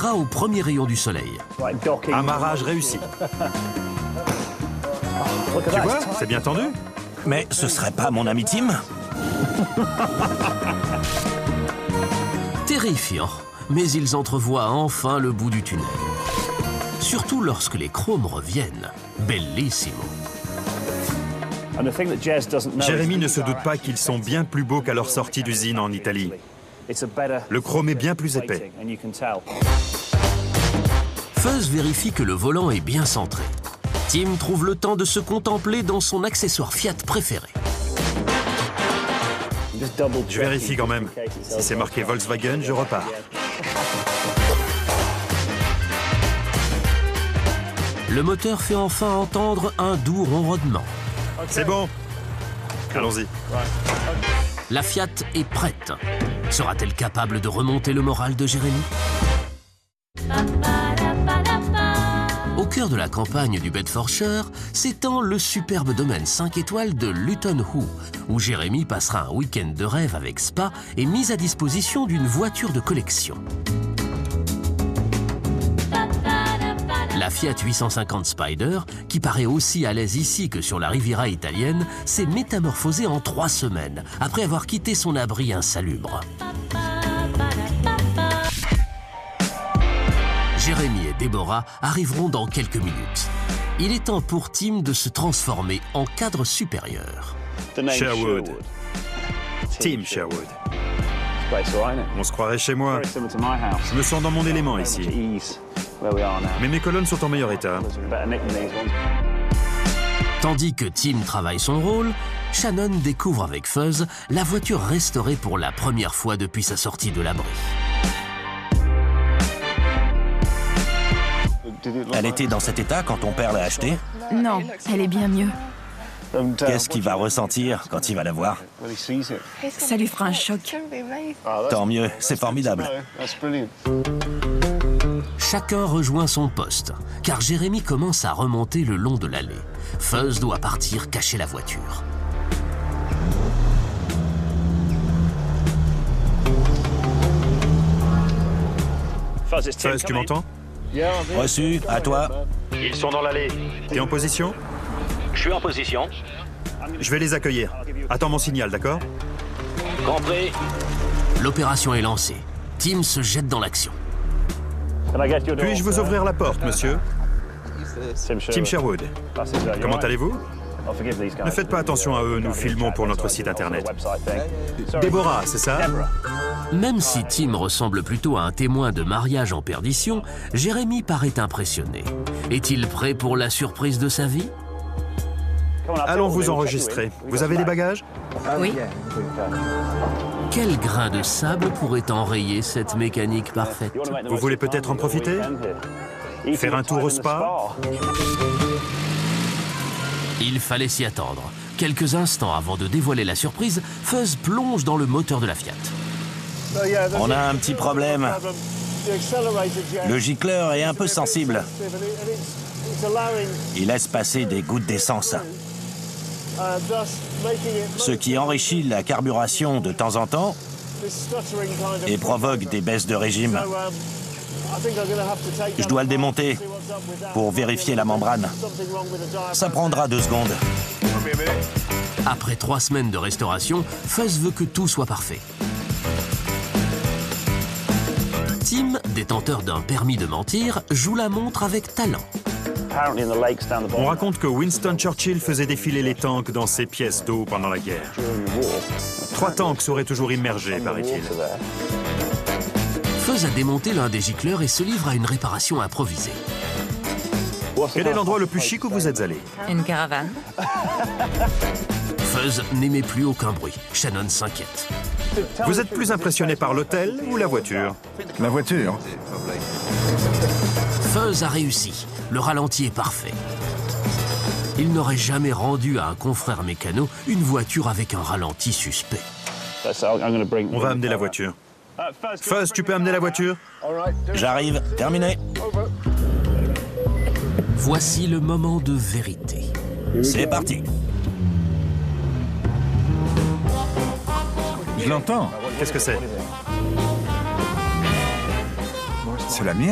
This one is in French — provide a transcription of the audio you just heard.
ira au premier rayon du soleil. Amarrage réussi. Tu vois, c'est bien tendu. Mais ce serait pas mon ami Tim? Terrifiant, mais ils entrevoient enfin le bout du tunnel. Surtout lorsque les chromes reviennent. Bellissimo. Jérémy ne se doute pas qu'ils sont bien plus beaux qu'à leur sortie d'usine en Italie. Le chrome est bien plus épais. Fuzz vérifie que le volant est bien centré. Tim trouve le temps de se contempler dans son accessoire Fiat préféré. Je vérifie quand même. Si c'est marqué Volkswagen, je repars. Le moteur fait enfin entendre un doux ronronnement. C'est bon. Allons-y. La Fiat est prête. Sera-t-elle capable de remonter le moral de Jérémy? Au cœur de la campagne du Bedfordshire s'étend le superbe domaine 5 étoiles de Luton Hoo, où Jérémy passera un week-end de rêve avec spa et mise à disposition d'une voiture de collection. La Fiat 850 Spider, qui paraît aussi à l'aise ici que sur la Riviera italienne, s'est métamorphosée en 3 semaines, après avoir quitté son abri insalubre. Jérémy et Deborah arriveront dans quelques minutes. Il est temps pour Tim de se transformer en cadre supérieur. Sherwood. Tim Sherwood. On se croirait chez moi. Je me sens dans mon élément ici. Mais mes colonnes sont en meilleur état. Tandis que Tim travaille son rôle, Shannon découvre avec Fuzz la voiture restaurée pour la première fois depuis sa sortie de l'abri. Elle était dans cet état quand ton père l'a achetée? Non, elle est bien mieux. Qu'est-ce qu'il va ressentir quand il va la voir? Ça lui fera un choc. Tant mieux, c'est formidable. Chacun rejoint son poste, car Jérémy commence à remonter le long de l'allée. Fuzz doit partir cacher la voiture. Fuzz, tu m'entends? Reçu, à toi. Ils sont dans l'allée. T'es en position? Je suis en position. Je vais les accueillir. Attends mon signal, d'accord? Compris. L'opération est lancée. Tim se jette dans l'action. Puis-je vous ouvrir la porte, monsieur? Tim Sherwood. Comment allez-vous? Ne faites pas attention à eux, nous filmons pour notre site internet. Deborah, c'est ça? Même si Tim ressemble plutôt à un témoin de mariage en perdition, Jérémy paraît impressionné. Est-il prêt pour la surprise de sa vie? Allons vous enregistrer. Vous avez des bagages? Oui. Quel grain de sable pourrait enrayer cette mécanique parfaite? Vous voulez peut-être en profiter? Faire un tour au spa? Il fallait s'y attendre. Quelques instants avant de dévoiler la surprise, Fuzz plonge dans le moteur de la Fiat. On a un petit problème. Le gicleur est un peu sensible. Il laisse passer des gouttes d'essence. Ce qui enrichit la carburation de temps en temps et provoque des baisses de régime. Je dois le démonter pour vérifier la membrane. Ça prendra 2 secondes. Après 3 semaines de restauration, Fuzz veut que tout soit parfait. Tim, détenteur d'un permis de mentir, joue la montre avec talent. On raconte que Winston Churchill faisait défiler les tanks dans ses pièces d'eau pendant la guerre. 3 tanks seraient toujours immergés, paraît-il. Fuzz a démonté l'un des gicleurs et se livre à une réparation improvisée. Quel est l'endroit le plus chic où vous êtes allé? Une caravane. Fuzz n'émet plus aucun bruit. Shannon s'inquiète. Vous êtes plus impressionné par l'hôtel ou la voiture? La voiture. Fuzz a réussi. Le ralenti est parfait. Il n'aurait jamais rendu à un confrère mécano une voiture avec un ralenti suspect. On va amener la voiture. Fuzz, tu peux amener la voiture? J'arrive, terminé. Voici le moment de vérité. C'est parti. Je l'entends. Qu'est-ce que c'est? C'est la mienne.